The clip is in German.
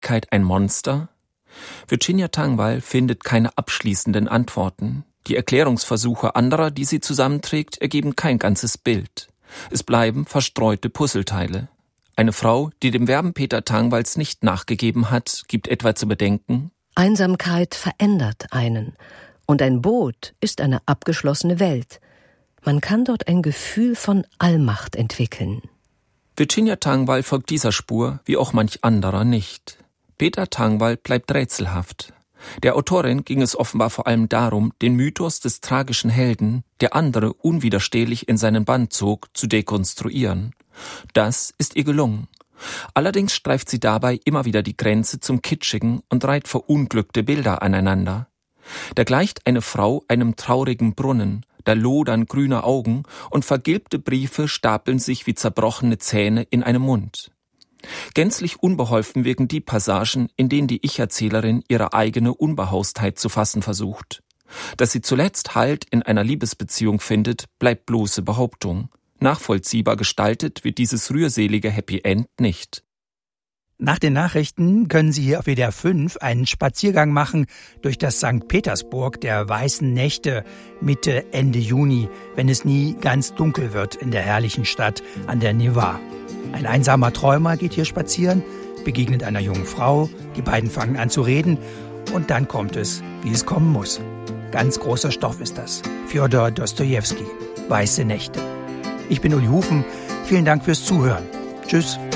Wirklichkeit ein Monster? Virginia Tangwall findet keine abschließenden Antworten. Die Erklärungsversuche anderer, die sie zusammenträgt, ergeben kein ganzes Bild. Es bleiben verstreute Puzzleteile. Eine Frau, die dem Werben Peter Tangwalls nicht nachgegeben hat, gibt etwa zu bedenken: Einsamkeit verändert einen. Und ein Boot ist eine abgeschlossene Welt. Man kann dort ein Gefühl von Allmacht entwickeln. Virginia Tangwall folgt dieser Spur, wie auch manch anderer, nicht. Peter Tangwall bleibt rätselhaft. Der Autorin ging es offenbar vor allem darum, den Mythos des tragischen Helden, der andere unwiderstehlich in seinen Bann zog, zu dekonstruieren. Das ist ihr gelungen. Allerdings streift sie dabei immer wieder die Grenze zum Kitschigen und reiht verunglückte Bilder aneinander. Da gleicht eine Frau einem traurigen Brunnen, da lodern grüne Augen und vergilbte Briefe stapeln sich wie zerbrochene Zähne in einem Mund. Gänzlich unbeholfen wirken die Passagen, in denen die Ich-Erzählerin ihre eigene Unbehaustheit zu fassen versucht. Dass sie zuletzt Halt in einer Liebesbeziehung findet, bleibt bloße Behauptung. Nachvollziehbar gestaltet wird dieses rührselige Happy End nicht. Nach den Nachrichten können Sie hier auf WDR 5 einen Spaziergang machen durch das St. Petersburg der weißen Nächte Mitte, Ende Juni, wenn es nie ganz dunkel wird in der herrlichen Stadt an der Neva. Ein einsamer Träumer geht hier spazieren, begegnet einer jungen Frau, die beiden fangen an zu reden und dann kommt es, wie es kommen muss. Ganz großer Stoff ist das. Fjodor Dostojewski, Weiße Nächte. Ich bin Uli Hufen, vielen Dank fürs Zuhören. Tschüss.